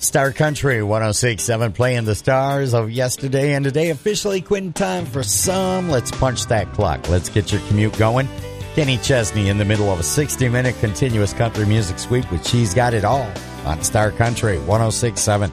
Star Country 106.7 playing the stars of yesterday and today. Officially quitting time for some. Let's punch that clock. Let's get your commute going. Kenny Chesney in the middle of a 60-minute continuous country music sweep with She's Got It All on Star Country 106.7.